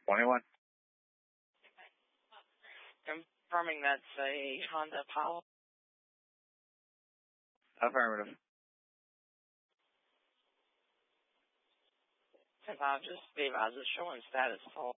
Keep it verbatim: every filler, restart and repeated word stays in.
twenty-one. Confirming that's a Honda Apollo. Affirmative. Since I'll just be advised showing status full.